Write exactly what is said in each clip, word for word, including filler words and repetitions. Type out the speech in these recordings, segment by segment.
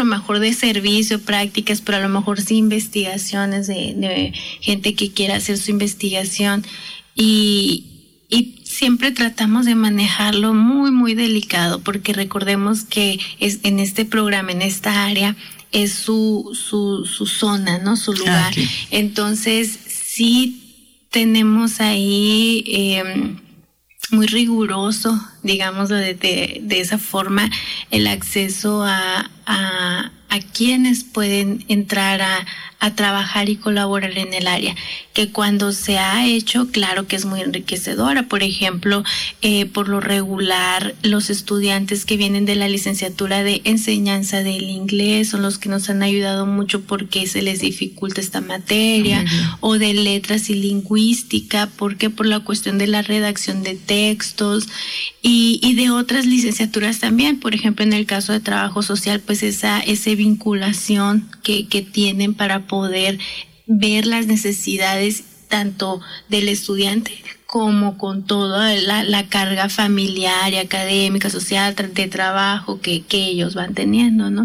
lo mejor de servicio, prácticas, pero a lo mejor sí investigaciones de, de gente que quiera hacer su investigación. Y, y siempre tratamos de manejarlo muy, muy delicado, porque recordemos que es en este programa, en esta área, es su, su, su zona, ¿no? Su lugar. Ah, okay. Entonces, sí tenemos ahí eh, muy riguroso, digamos, de, de, de esa forma, el acceso a, a, a quienes pueden entrar a, a trabajar y colaborar en el área, que cuando se ha hecho, claro que es muy enriquecedora. Por ejemplo, eh, por lo regular, los estudiantes que vienen de la licenciatura de enseñanza del inglés son los que nos han ayudado mucho porque se les dificulta esta materia, uh-huh. o de letras y lingüística, porque por la cuestión de la redacción de textos, y, y de otras licenciaturas también. Por ejemplo, en el caso de trabajo social, pues esa, esa vinculación que, que tienen para poder ver las necesidades tanto del estudiante como con toda la, la carga familiar y académica, social, de trabajo que, que ellos van teniendo, ¿no?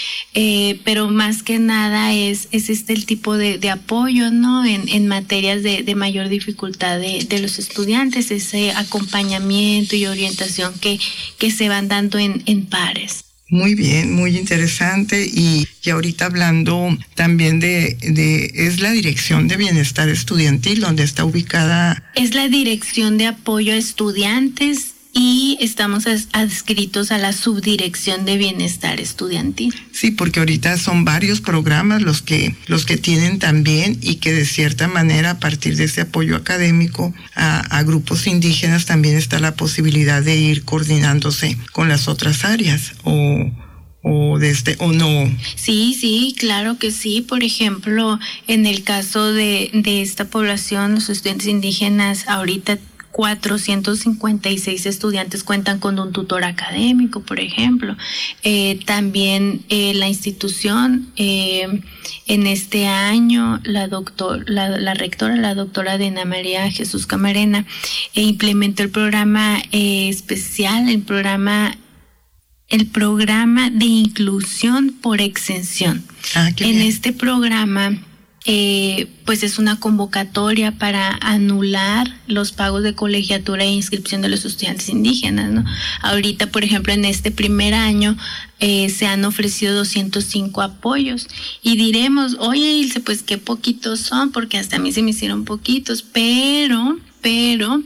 Eh, pero más que nada es, es este el tipo de, de apoyo, ¿no? En, en materias de, de mayor dificultad de, de los estudiantes, ese acompañamiento y orientación que, que se van dando en, en pares. Muy bien, muy interesante. Y, y ahorita hablando también de, de, es la Dirección de Bienestar Estudiantil, donde está ubicada. Es la Dirección de Apoyo a Estudiantes y estamos adscritos a la Subdirección de Bienestar Estudiantil. Sí, porque ahorita son varios programas los que, los que tienen también, y que de cierta manera, a partir de ese apoyo académico a, a grupos indígenas, también está la posibilidad de ir coordinándose con las otras áreas, o o de este o no. Sí, sí, claro que sí. Por ejemplo, en el caso de, de esta población, los estudiantes indígenas, ahorita cuatrocientos cincuenta y seis estudiantes cuentan con un tutor académico, por ejemplo. Eh, también eh, la institución, eh, en este año, la doctor, la, la rectora, la doctora Dena María Jesús Camarena, eh, implementó el programa eh, especial, el programa el programa de inclusión por exención. Ah, qué en bien. Este programa, Eh, pues es una convocatoria para anular los pagos de colegiatura e inscripción de los estudiantes indígenas, ¿no? Ahorita, por ejemplo, en este primer año eh, se han ofrecido doscientos cinco apoyos, y diremos, oye, Ilse, pues qué poquitos son, porque hasta a mí se me hicieron poquitos, pero, pero,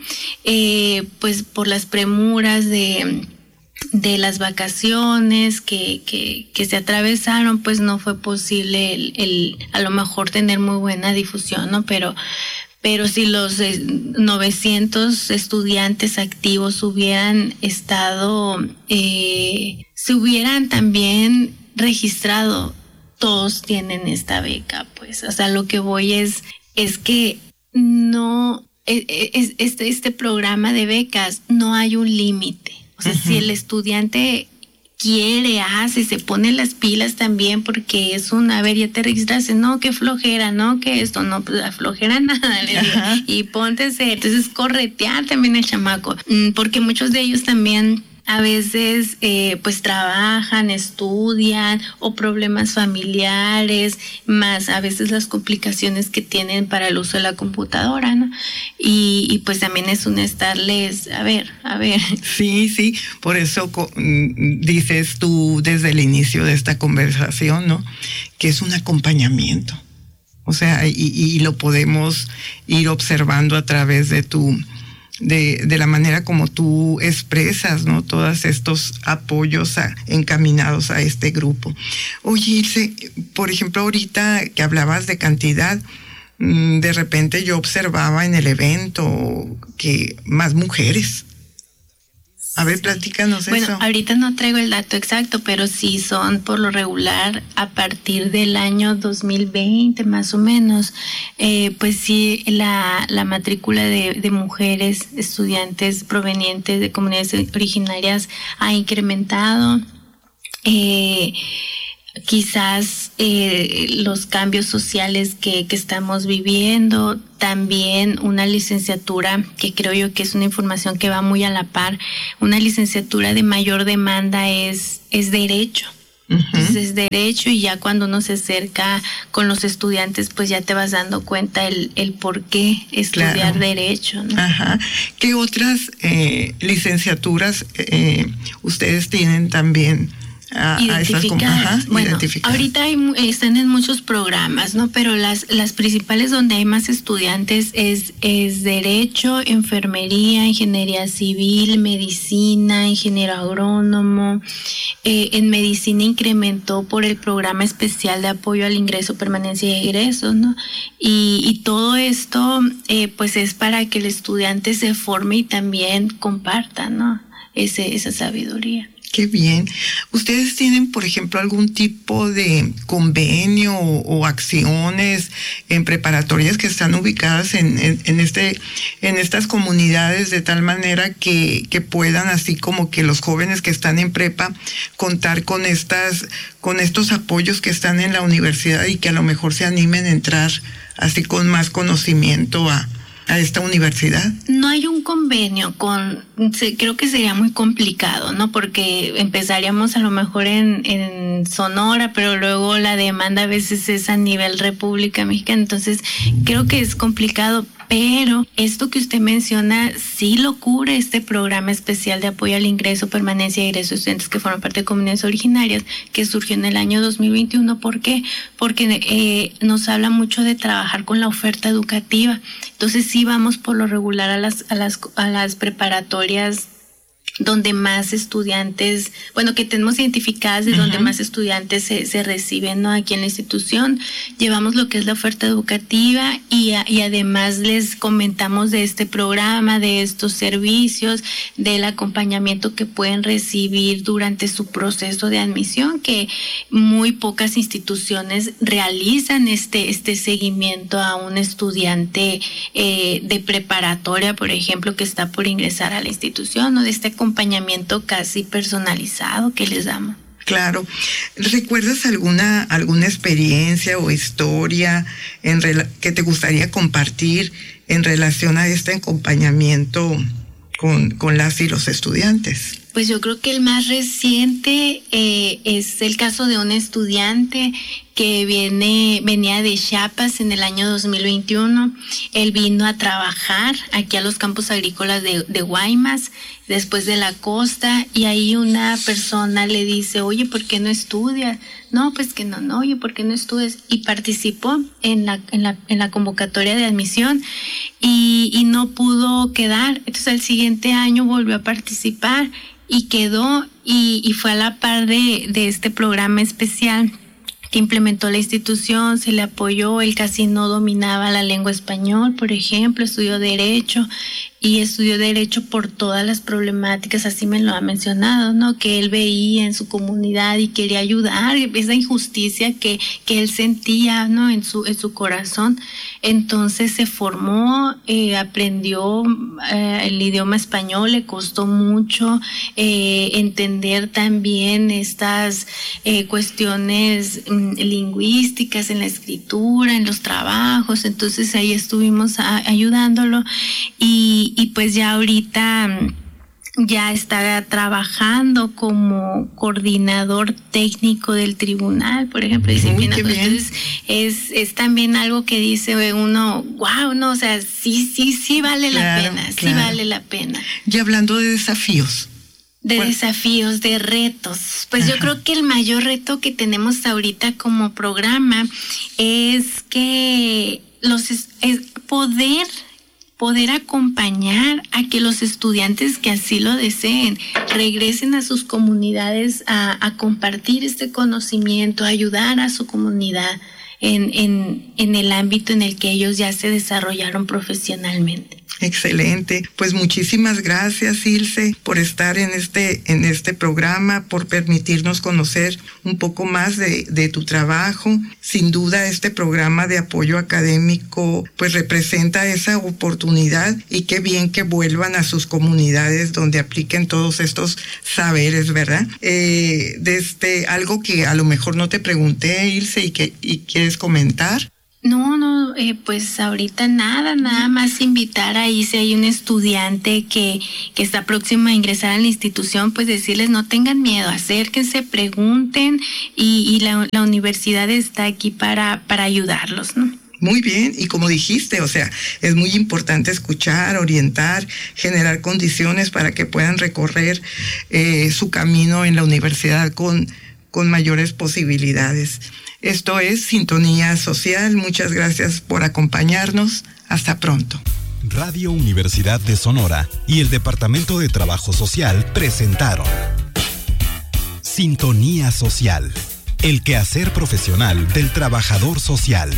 eh, pues por las premuras de de las vacaciones que, que, que se atravesaron, pues no fue posible el, el a lo mejor tener muy buena difusión, ¿no? Pero, pero si los eh, novecientos estudiantes activos hubieran estado, eh, se hubieran también registrado, todos tienen esta beca, pues. O sea, lo que voy es, es que no, es, es, este, este programa de becas no hay un límite. O sea, uh-huh. si el estudiante quiere, hace, se pone las pilas también, porque es un, a ver, ya te registraste, no, qué flojera, no, que esto, no, pues la flojera nada, le digo, uh-huh. y ponte a hacer. Entonces, corretear también el chamaco, porque muchos de ellos también a veces eh, pues trabajan, estudian, o problemas familiares, más a veces las complicaciones que tienen para el uso de la computadora, ¿no? Y, y pues también es un estarles, a ver, a ver. Sí, sí, por eso dices tú desde el inicio de esta conversación, ¿no? Que es un acompañamiento. O sea, y, y lo podemos ir observando a través de tu... De, de la manera como tú expresas, ¿no? Todos estos apoyos a, encaminados a este grupo. Oye, Ilse, por ejemplo, ahorita que hablabas de cantidad, de repente yo observaba en el evento que más mujeres. A ver, platícanos bueno, eso. Bueno, ahorita no traigo el dato exacto, pero sí son por lo regular a partir del año dos mil veinte más o menos, eh, pues sí, la, la matrícula de, de mujeres estudiantes provenientes de comunidades originarias ha incrementado. Eh, quizás eh, los cambios sociales que, que estamos viviendo, también una licenciatura que creo yo que es una información que va muy a la par, una licenciatura de mayor demanda es, es derecho. Uh-huh. Entonces es derecho, y ya cuando uno se acerca con los estudiantes, pues ya te vas dando cuenta el, el por qué estudiar claro. derecho, ¿no? Ajá. ¿Qué otras eh, licenciaturas eh, ustedes tienen también? A, identificadas. A esas, ajá, bueno, identificadas. Ahorita hay, están en muchos programas, ¿no? Pero las, las principales donde hay más estudiantes es, es Derecho, Enfermería, Ingeniería Civil, Medicina, Ingeniero Agrónomo. Eh, en Medicina incrementó por el Programa Especial de Apoyo al Ingreso, Permanencia y Egresos, ¿no? Y, y todo esto, eh, pues es para que el estudiante se forme y también comparta, ¿no? Ese, esa sabiduría. Qué bien. ¿Ustedes tienen, por ejemplo, algún tipo de convenio o, o acciones en preparatorias que están ubicadas en, en, en este, en estas comunidades, de tal manera que, que puedan, así como que los jóvenes que están en prepa, contar con estas, con estos apoyos que están en la universidad y que a lo mejor se animen a entrar así con más conocimiento a a esta universidad? No hay un convenio con, creo que sería muy complicado, ¿no? Porque empezaríamos a lo mejor en, en Sonora, pero luego la demanda a veces es a nivel República Mexicana, entonces creo que es complicado. Pero esto que usted menciona sí lo cubre este programa especial de apoyo al ingreso, permanencia y egreso de estudiantes que forman parte de comunidades originarias, que surgió en el año dos mil veintiuno. ¿Por qué? Porque eh, nos habla mucho de trabajar con la oferta educativa. Entonces sí vamos por lo regular a las, a las, a las preparatorias donde más estudiantes, bueno, que tenemos identificadas de uh-huh. donde más estudiantes se, se reciben, ¿no? Aquí en la institución llevamos lo que es la oferta educativa y, a, y además les comentamos de este programa, de estos servicios, del acompañamiento que pueden recibir durante su proceso de admisión, que muy pocas instituciones realizan este, este seguimiento a un estudiante eh, de preparatoria, por ejemplo, que está por ingresar a la institución, ¿no? De este acompañamiento casi personalizado que les damos. Claro. ¿Recuerdas alguna alguna experiencia o historia en rela- que te gustaría compartir en relación a este acompañamiento con, con las y los estudiantes? Pues yo creo que el más reciente eh, es el caso de un estudiante que viene venía de Chiapas en el año dos mil veintiuno. Él vino a trabajar aquí a los campos agrícolas de, de Guaymas, después de la costa, y ahí una persona le dice, oye, ¿por qué no estudias? No, pues que no, no, oye, ¿por qué no estudias? Y participó en la, en la, en la convocatoria de admisión y, y no pudo quedar. Entonces al siguiente año volvió a participar y quedó y, y fue a la par de, de este programa especial que implementó la institución, se le apoyó. Él casi no dominaba la lengua español, por ejemplo, estudió Derecho y estudió Derecho por todas las problemáticas, así me lo ha mencionado, ¿no? Que él veía en su comunidad y quería ayudar, esa injusticia que, que él sentía, ¿no? En su, en su corazón. Entonces se formó, eh, aprendió eh, el idioma español, le costó mucho eh, entender también estas eh, cuestiones mm, lingüísticas en la escritura, en los trabajos. Entonces ahí estuvimos a, ayudándolo y Y pues ya ahorita ya está trabajando como coordinador técnico del tribunal, por ejemplo, disciplina. Entonces es, es también algo que dice uno, wow, no, o sea, sí, sí, sí vale claro, la pena, claro. sí vale la pena. Y hablando de desafíos. De ¿Cuál? desafíos, de retos. Pues Ajá. yo creo que el mayor reto que tenemos ahorita como programa es que los es, es poder poder acompañar a que los estudiantes que así lo deseen regresen a sus comunidades a, a compartir este conocimiento, a ayudar a su comunidad en, en, en el ámbito en el que ellos ya se desarrollaron profesionalmente. Excelente. Pues muchísimas gracias, Ilse, por estar en este, en este programa, por permitirnos conocer un poco más de, de tu trabajo. Sin duda, este programa de apoyo académico, pues representa esa oportunidad y qué bien que vuelvan a sus comunidades donde apliquen todos estos saberes, ¿verdad? Eh, desde algo que a lo mejor no te pregunté, Ilse, y que y quieres comentar. No, no, No, eh, pues ahorita nada, nada más invitar ahí si hay un estudiante que, que está próximo a ingresar a la institución, pues decirles no tengan miedo, acérquense, pregunten y, y la, la universidad está aquí para, para ayudarlos, ¿no? Muy bien, y como dijiste, o sea, es muy importante escuchar, orientar, generar condiciones para que puedan recorrer eh, su camino en la universidad con, con mayores posibilidades. Esto es Sintonía Social. Muchas gracias por acompañarnos. Hasta pronto. Radio Universidad de Sonora y el Departamento de Trabajo Social presentaron Sintonía Social, el quehacer profesional del trabajador social.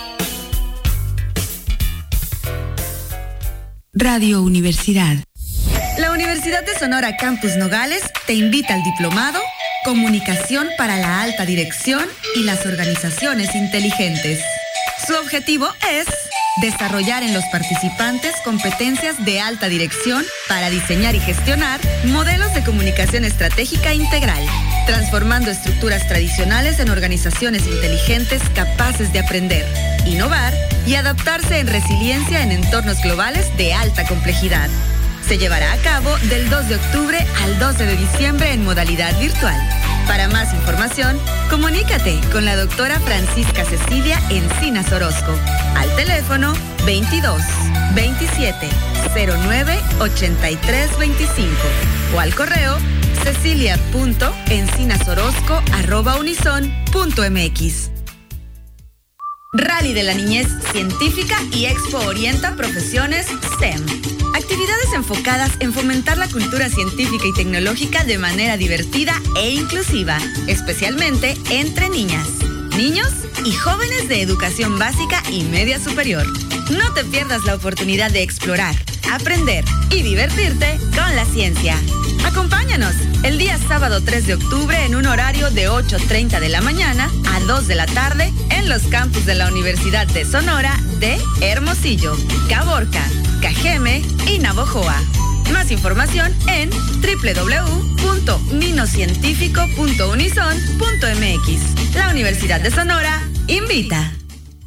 Radio Universidad. La Universidad de Sonora Campus Nogales te invita al diplomado Comunicación para la Alta Dirección y las Organizaciones Inteligentes. Su objetivo es desarrollar en los participantes competencias de alta dirección para diseñar y gestionar modelos de comunicación estratégica integral, transformando estructuras tradicionales en organizaciones inteligentes capaces de aprender, innovar y adaptarse en resiliencia en entornos globales de alta complejidad. Se llevará a cabo del dos de octubre al doce de diciembre en modalidad virtual. Para más información, comunícate con la doctora Francisca Cecilia Encinas Orozco al teléfono veintidós, veintisiete, cero nueve, ochenta y tres veinticinco o al correo cecilia punto encinasorozco arroba unison punto mx. Rally de la Niñez Científica y Expo Orienta Profesiones S T E M. Actividades enfocadas en fomentar la cultura científica y tecnológica de manera divertida e inclusiva, especialmente entre niñas, niños y jóvenes de educación básica y media superior. No te pierdas la oportunidad de explorar, aprender y divertirte con la ciencia. Acompáñanos el día sábado tres de octubre en un horario de ocho treinta de la mañana a dos de la tarde en los campus de la Universidad de Sonora de Hermosillo, Caborca, Cajeme y Navojoa. Más información en doble u doble u doble u punto ninocientífico punto unison punto mx. La Universidad de Sonora invita.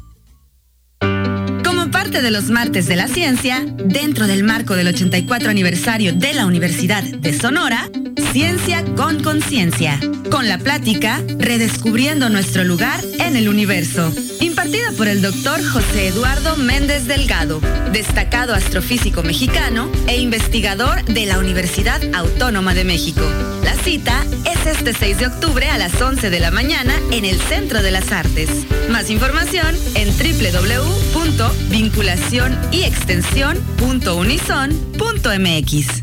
Como parte de los Martes de la Ciencia, dentro del marco del ochenta y cuatro aniversario de la Universidad de Sonora, Ciencia con Conciencia, con la plática Redescubriendo nuestro lugar en el universo, impartida por el doctor José Eduardo Méndez Delgado, destacado astrofísico mexicano e investigador de la Universidad Autónoma de México. La cita es este seis de octubre a las once de la mañana en el Centro de las Artes. Más información en doble u doble u doble u punto vinculación y extensión punto unison punto mx.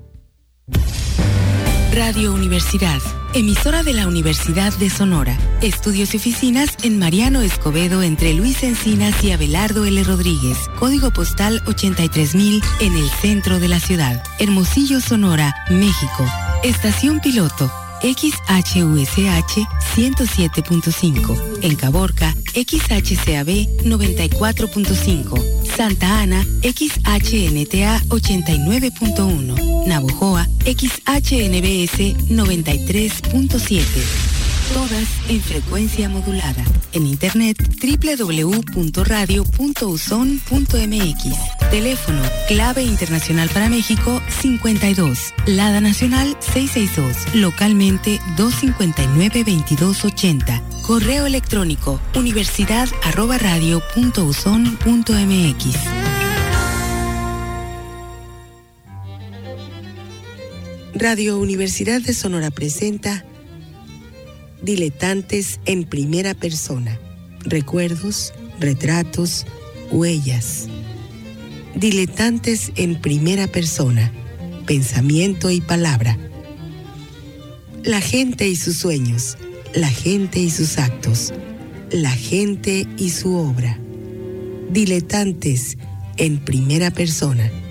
Radio Universidad, emisora de la Universidad de Sonora. Estudios y oficinas en Mariano Escobedo entre Luis Encinas y Abelardo L. Rodríguez. Código postal ochenta y tres mil en el centro de la ciudad. Hermosillo, Sonora, México. Estación piloto X H U S H ciento siete punto cinco. En Caborca, X H C A B noventa y cuatro punto cinco. Santa Ana, X H N T A ochenta y nueve punto uno. Navojoa, X H N B S noventa y tres punto siete. Todas en frecuencia modulada. En internet doble u doble u doble u punto radio punto uson punto mx. Teléfono clave internacional para México cincuenta y dos. Lada nacional seiscientos sesenta y dos. Localmente doscientos cincuenta y nueve veintidós ochenta. Correo electrónico universidad arroba radio punto uson punto mx. Radio Universidad de Sonora presenta Diletantes en primera persona. Recuerdos, retratos, huellas. Diletantes en primera persona. Pensamiento y palabra. La gente y sus sueños. La gente y sus actos. La gente y su obra. Diletantes en primera persona.